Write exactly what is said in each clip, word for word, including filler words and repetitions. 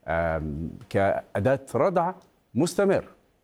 كأداة ردع مستمر؟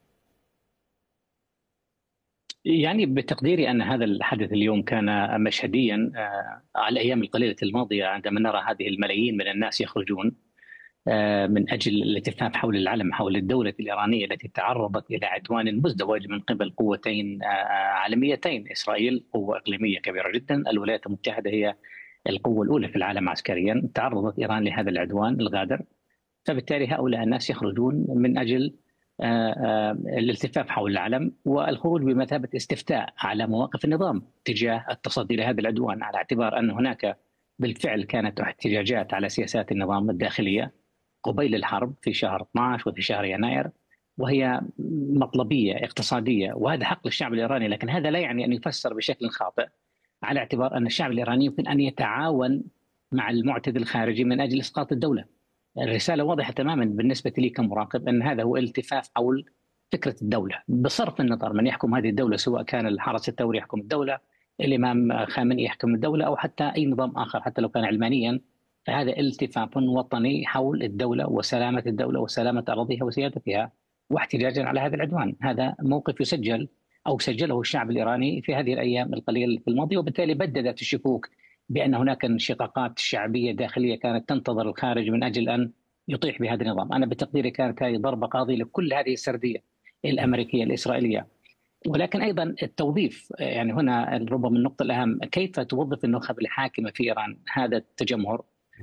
يعني بتقديري أن هذا الحدث اليوم كان مشهديا آه، على الأيام القليلة الماضية، عندما نرى هذه الملايين من الناس يخرجون آه، من أجل الالتفاف حول العلم، حول الدولة الإيرانية التي تعرضت إلى عدوان مزدوج من قبل قوتين آه، عالميتين. إسرائيل قوة إقليمية كبيرة جدا، الولايات المتحدة هي القوة الأولى في العالم عسكريا. تعرضت إيران لهذا العدوان الغادر، فبالتالي هؤلاء الناس يخرجون من أجل آه، آه، الالتفاف حول العلم والخروج بمثابة استفتاء على مواقف النظام تجاه التصدي لهذا العدوان، على اعتبار أن هناك بالفعل كانت احتجاجات على سياسات النظام الداخلية قبيل الحرب في شهر اثناشر وفي شهر يناير، وهي مطلبية اقتصادية، وهذا حق للشعب الإيراني. لكن هذا لا يعني أن يفسر بشكل خاطئ، على اعتبار أن الشعب الإيراني يمكن أن يتعاون مع المعتدي الخارجي من أجل إسقاط الدولة. الرسالة واضحة تماما بالنسبة لي كمراقب، أن هذا هو الالتفاف حول فكرة الدولة، بصرف النظر من يحكم هذه الدولة، سواء كان الحرس الثوري يحكم الدولة، الإمام خامنئي يحكم الدولة، أو حتى أي نظام آخر حتى لو كان علمانيا. فهذا التفاف وطني حول الدولة وسلامة الدولة وسلامة أراضيها وسيادتها، واحتجاجا على هذا العدوان. هذا موقف يسجل أو سجله الشعب الإيراني في هذه الأيام القليلة الماضية، وبالتالي بددت الشكوك بأن هناك انشقاقات شعبية داخلية كانت تنتظر الخارج من أجل أن يطيح بهذا النظام. أنا بتقديري كانت هذه ضربة قاضية لكل هذه السردية الأمريكية الإسرائيلية. ولكن أيضا التوظيف، يعني هنا ربما النقطة الأهم، كيف توظف النخب الحاكمة في إيران هذا التجمهر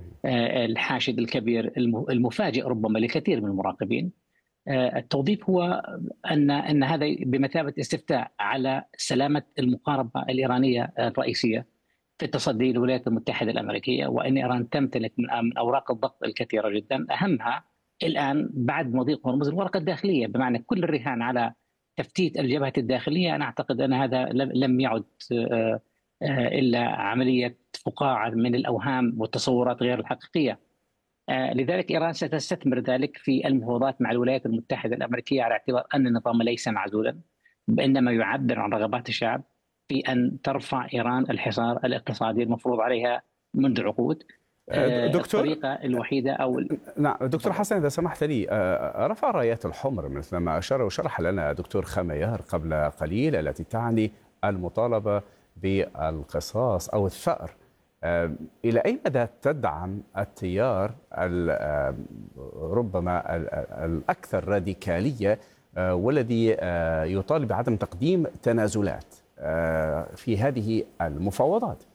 الحاشد الكبير المفاجئ ربما لكثير من المراقبين. التوظيف هو أن أن هذا بمثابة استفتاء على سلامة المقاربة الإيرانية الرئيسية في التصدي للولايات المتحدة الأمريكية، وأن إيران تمتلك من أوراق الضغط الكثيرة جدا، أهمها الآن بعد مضيق هرمز الورقة الداخلية، بمعنى كل الرهان على تفتيت الجبهة الداخلية. أنا أعتقد أن هذا لم يعد إلا عملية فقاعة من الأوهام والتصورات غير الحقيقية. لذلك إيران ستستثمر ذلك في المفاوضات مع الولايات المتحدة الأمريكية، على اعتبار أن النظام ليس معزولا، بإنما يعبر عن رغبات الشعب في أن ترفع إيران الحصار الاقتصادي المفروض عليها منذ عقود. دكتور، الطريقة الوحيدة أو نعم دكتور حسن، إذا سمحت لي، رفع الرايات الحمر مثل ما أشار وشرح لنا دكتور خميار قبل قليل، التي تعني المطالبة بالقصاص أو الثأر، إلى أي مدى تدعم التيار ربما الأكثر راديكالية والذي يطالب بعدم تقديم تنازلات في هذه المفاوضات؟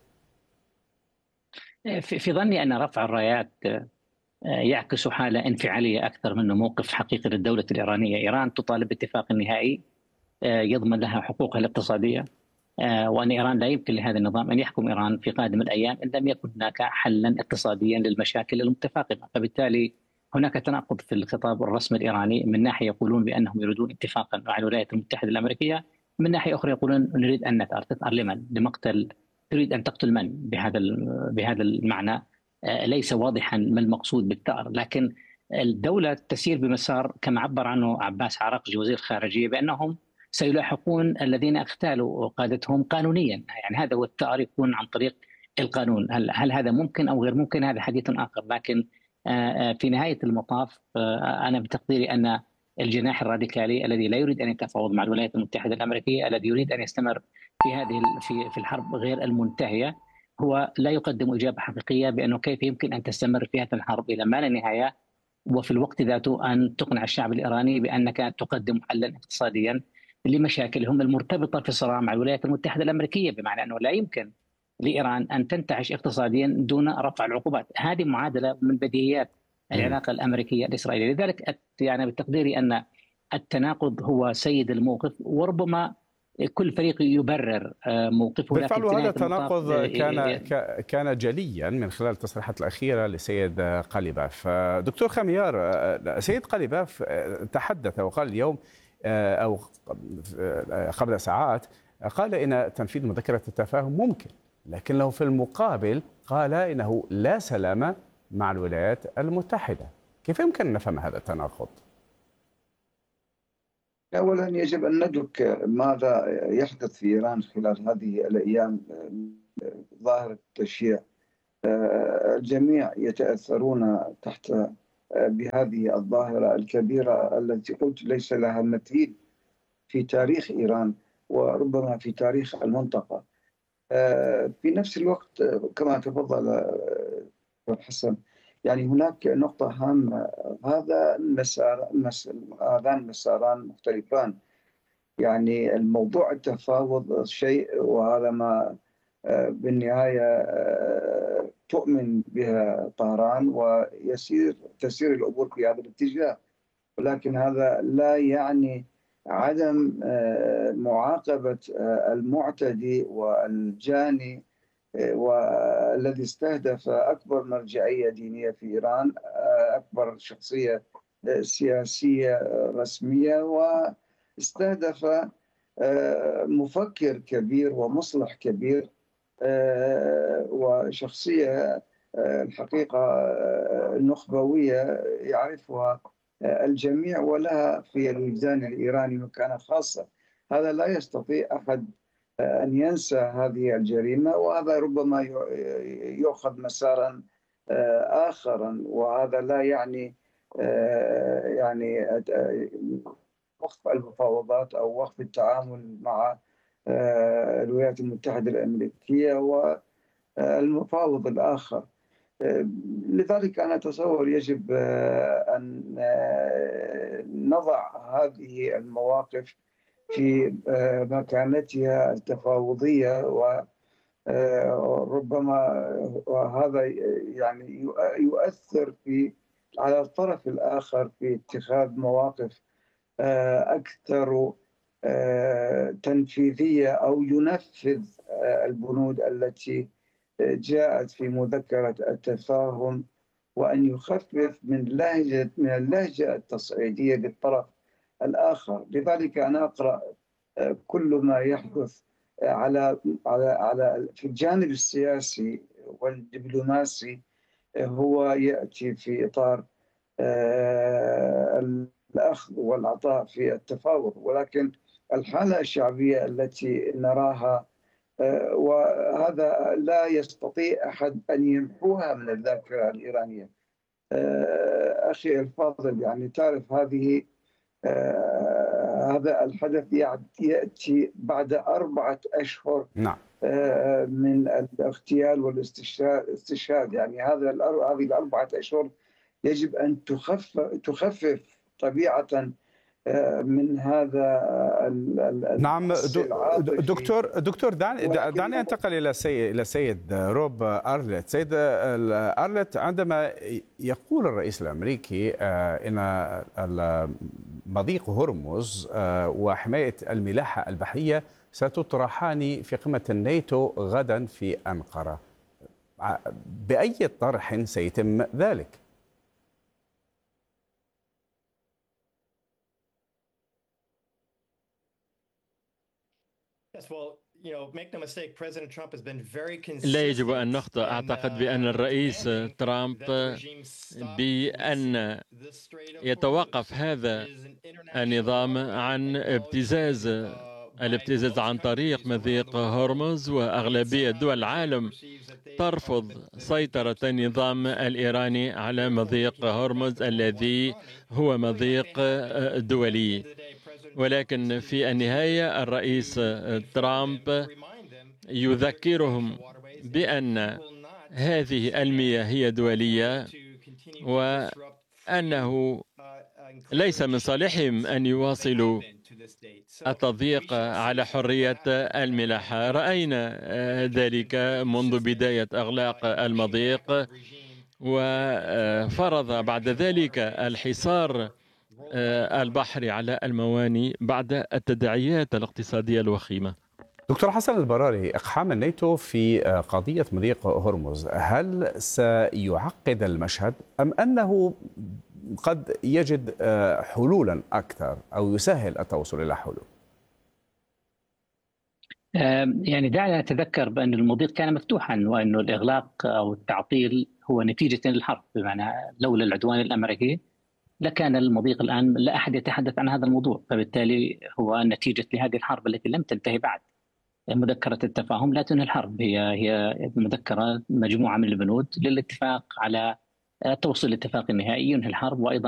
في ظني أن رفع الرايات يعكس حالة انفعالية أكثر منه موقف حقيقي للدولة الإيرانية. إيران تطالب باتفاق نهائي يضمن لها حقوقها الاقتصادية، وأن إيران لا يمكن لهذا النظام أن يحكم إيران في قادم الأيام إن لم يكن هناك حلا اقتصاديا للمشاكل المتفاقمة. فبالتالي هناك تناقض في الخطاب الرسمي الإيراني، من ناحية يقولون بأنهم يريدون اتفاقا مع الولايات المتحدة الأمريكية، من ناحية أخرى يقولون نريد أن نثأر. تثأر لمن؟ لمقتل؟ تريد أن تقتل من بهذا بهذا المعنى؟ ليس واضحا ما المقصود بالثأر. لكن الدولة تسير بمسار كما عبر عنه عباس عراقجي وزير الخارجية، بأنهم سيلاحقون الذين اغتالوا قادتهم قانونيا. يعني هذا هو الثأر، يكون عن طريق القانون. هل, هل هذا ممكن أو غير ممكن؟ هذا حديث آخر. لكن في نهاية المطاف أنا بتقديري أن الجناح الراديكالي الذي لا يريد أن يتفاوض مع الولايات المتحدة الأمريكية، الذي يريد أن يستمر في هذه في في الحرب غير المنتهية، هو لا يقدم إجابة حقيقية بأنه كيف يمكن أن تستمر في هذه الحرب إلى ما لا نهاية، وفي الوقت ذاته أن تقنع الشعب الإيراني بأنك تقدم حلا اقتصاديا لمشاكلهم المرتبطة في الصراع مع الولايات المتحدة الأمريكية، بمعنى أنه لا يمكن لإيران أن تنتعش اقتصاديا دون رفع العقوبات. هذه معادلة من بديهيات العلاقة الأمريكية الإسرائيلية. لذلك يعني بتقديري أن التناقض هو سيد الموقف، وربما كل فريق يبرر موقفه. بالفعل هذا التناقض كان كان جليا من خلال التصريحات الأخيرة لسيد قليباف. دكتور خميار، سيد قليباف تحدث وقال اليوم أو قبل ساعات، قال إن تنفيذ مذكرة التفاهم ممكن، لكنه في المقابل قال إنه لا سلام مع الولايات المتحدة. كيف يمكن أن نفهم هذا التناقض؟ أولا يجب أن ندرك ماذا يحدث في إيران خلال هذه الأيام. ظاهرة التشييع، الجميع يتأثرون تحت بهذه الظاهرة الكبيرة التي قلت ليس لها مثيل في تاريخ إيران وربما في تاريخ المنطقة. في نفس الوقت كما تفضل حسن، يعني هناك نقطة هامة، هذا المسار هذان مساران مختلفان. يعني الموضوع التفاوض شيء، وهذا ما بالنهاية تؤمن بها طهران ويسير تسير الأمور في هذا الاتجاه، ولكن هذا لا يعني عدم معاقبة المعتدي والجاني والذي استهدف أكبر مرجعية دينية في إيران، أكبر شخصية سياسية رسمية، واستهدف مفكر كبير ومصلح كبير وشخصية الحقيقة نخبوية يعرفها الجميع ولها في الوجدان الإيراني مكانة خاصة. هذا لا يستطيع أحد أن ينسى هذه الجريمة، وهذا ربما يأخذ مسارا آخرا، وهذا لا يعني يعني وقف المفاوضات أو وقف التعامل مع الولايات المتحدة الأمريكية والمفاوض الآخر. لذلك أنا أتصور يجب أن نضع هذه المواقف في مكانتها التفاوضية، وربما هذا يعني يؤثر في على الطرف الآخر في اتخاذ مواقف أكثر تنفيذية أو ينفذ البنود التي جاءت في مذكرة التفاهم، وأن يخفف من لهجة من اللهجة التصعيدية للطرف الآخر. لذلك أنا أقرأ كل ما يحدث على على على في الجانب السياسي والدبلوماسي هو يأتي في إطار الأخذ والعطاء في التفاوض، ولكن الحالة الشعبية التي نراها وهذا لا يستطيع أحد أن يمحوها من الذاكرة الإيرانية. أخي الفاضل، يعني تعرف هذه هذا الحدث يأتي بعد أربعة أشهر نعم. من الاغتيال والاستشهاد. يعني هذا هذه الأربعة أشهر يجب أن تخفف تخفف طبيعة من هذا. نعم دكتور دكتور دعني دعني انتقل الى السيد الى السيد روب أرلت. سيد أرلت، عندما يقول الرئيس الامريكي ان مضيق هرمز وحمايه الملاحه البحريه ستطرحان في قمه الناتو غدا في انقره، باي طرح سيتم ذلك؟ لا يجب أن نخطئ. أعتقد بأن الرئيس ترامب بأن يتوقف هذا النظام عن ابتزاز الابتزاز عن طريق مضيق هرمز، وأغلبية دول العالم ترفض سيطرة النظام الإيراني على مضيق هرمز الذي هو مضيق دولي. ولكن في النهاية الرئيس ترامب يذكرهم بأن هذه المياه هي دولية، وأنه ليس من صالحهم أن يواصلوا التضييق على حرية الملاحة. رأينا ذلك منذ بداية إغلاق المضيق، وفرض بعد ذلك الحصار البحري على الموانئ بعد التداعيات الاقتصادية الوخيمة. دكتور حسن البراري، إقحام الناتو في قضية مضيق هرمز هل سيعقد المشهد أم أنه قد يجد حلولا أكثر أو يسهل التوصل إلى حلول؟ يعني دعنا نتذكر بأن المضيق كان مفتوحا، وأن الإغلاق أو التعطيل هو نتيجة للحرب، بمعنى لولا العدوان الأمريكي لكان المضيق الآن لا أحد يتحدث عن هذا الموضوع، فبالتالي هو نتيجة لهذه الحرب التي لم تنتهي بعد. مذكرة التفاهم لا تنهي الحرب، هي هي مذكرة مجموعة من البنود للاتفاق على التوصل لاتفاق نهائي ينهي الحرب، وأيضا